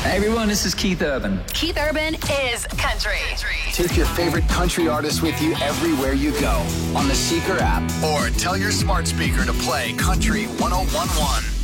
Hey everyone, this is Keith Urban. Keith Urban is country. Take your favorite country artist with you everywhere you go on the Seeker app. Or tell your smart speaker to play Country 1011.